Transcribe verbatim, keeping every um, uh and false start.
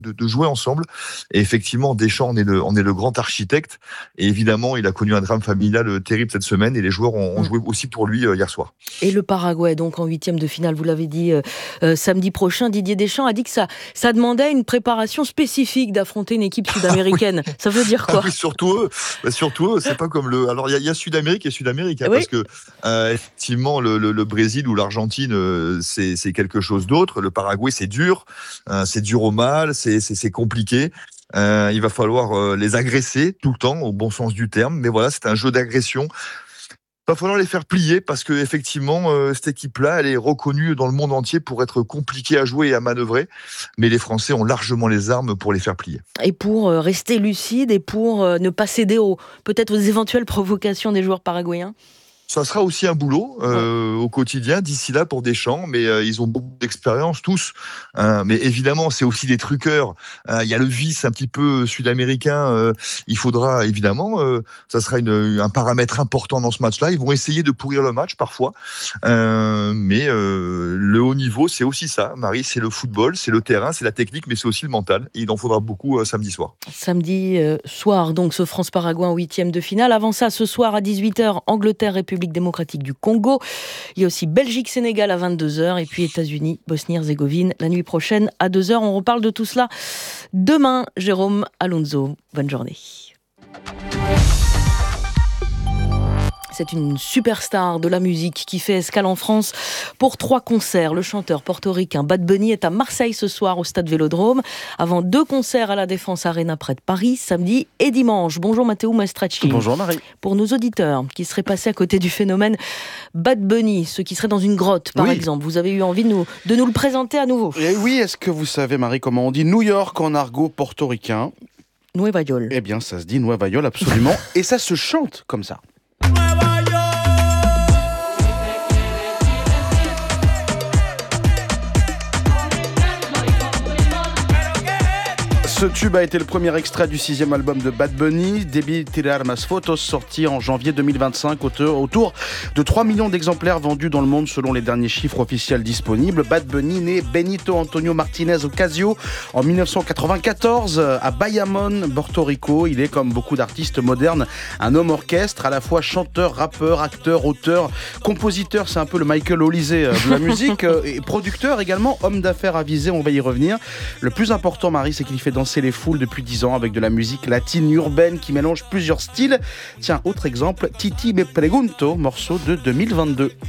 de, de jouer ensemble. Et effectivement, Deschamps en est le, en est le grand architecte. Et évidemment, il a connu un drame familial terrible cette semaine et les joueurs ont, ont joué aussi pour lui euh, hier soir. Et le Paraguay, donc en huitième de finale, vous l'avez dit, euh, euh, samedi prochain, Didier Deschamps a dit que ça, ça demandait une préparation spécifique d'affronter une équipe sud-américaine. Oui. Ça veut dire quoi? Ah oui, surtout eux. Bah, surtout eux, c'est pas comme le. Alors il y, y a Sud-Amérique et Sud-Amérique, hein, oui. parce que euh, effectivement le, le, le Brésil ou l'Argentine, euh, c'est, c'est quelque chose d'autre. Le Paraguay, c'est dur, euh, c'est dur au mal, c'est, c'est, c'est compliqué. Euh, il va falloir euh, les agresser tout le temps, au bon sens du terme. Mais voilà, c'est un jeu d'agression. Il va falloir les faire plier parce que effectivement euh, cette équipe-là, elle est reconnue dans le monde entier pour être compliquée à jouer et à manœuvrer. Mais les Français ont largement les armes pour les faire plier. Et pour euh, rester lucide et pour euh, ne pas céder aux, peut-être aux éventuelles provocations des joueurs paraguayens. Ça sera aussi un boulot euh, au quotidien d'ici là pour Deschamps, mais euh, ils ont beaucoup d'expérience tous. Hein, mais évidemment, c'est aussi des truqueurs. Il hein, y a le vice un petit peu sud-américain. Euh, il faudra évidemment, euh, ça sera une, un paramètre important dans ce match-là. Ils vont essayer de pourrir le match parfois, euh, mais euh, le haut niveau, c'est aussi ça. Marie, c'est le football, c'est le terrain, c'est la technique, mais c'est aussi le mental. Et il en faudra beaucoup euh, samedi soir. Samedi euh, soir, donc ce France-Paraguay en huitième de finale. Avant ça, ce soir à dix-huit heures, Angleterre, République démocratique du Congo. Il y a aussi Belgique-Sénégal à vingt-deux heures et puis États-Unis, Bosnie-Herzégovine la nuit prochaine à deux heures. On reparle de tout cela demain. Jérôme Alonso, bonne journée. C'est une superstar de la musique qui fait escale en France pour trois concerts. Le chanteur portoricain Bad Bunny est à Marseille ce soir au Stade Vélodrome, avant deux concerts à la Défense Arena près de Paris, samedi et dimanche. Bonjour Matteo Maestracchi. Bonjour Marie. Pour nos auditeurs qui seraient passés à côté du phénomène Bad Bunny, ceux qui seraient dans une grotte par oui. exemple, vous avez eu envie de nous, de nous le présenter à nouveau. Et oui, est-ce que vous savez Marie comment on dit New York en argot portoricain? Nueva York. Eh bien ça se dit Nueva York absolument et ça se chante comme ça. Ce tube a été le premier extrait du sixième album de Bad Bunny, Debí Tirar Más Fotos, sorti en janvier deux mille vingt-cinq, autour de trois millions d'exemplaires vendus dans le monde selon les derniers chiffres officiels disponibles. Bad Bunny, né Benito Antonio Martinez Ocasio en dix-neuf cent quatre-vingt-quatorze à Bayamón, Porto Rico. Il est, comme beaucoup d'artistes modernes, un homme orchestre, à la fois chanteur, rappeur, acteur, auteur, compositeur, c'est un peu le Michael Olysée de la musique, et producteur également, homme d'affaires avisé, on va y revenir. Le plus important, Marie, c'est qu'il fait danser les foules depuis dix ans avec de la musique latine urbaine qui mélange plusieurs styles. Tiens, autre exemple, Titi Me Pregunto, morceau de deux mille vingt-deux.